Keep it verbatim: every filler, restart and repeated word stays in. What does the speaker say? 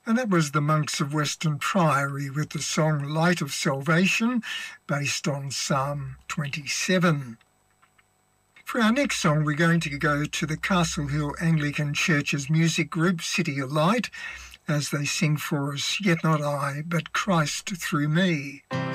And that was the Monks of Weston Priory with the song Light of Salvation, based on Psalm twenty-seven. For our next song, we're going to go to the Castle Hill Anglican Church's music group, City of Light, as they sing for us, Yet Not I, But Christ Through Me.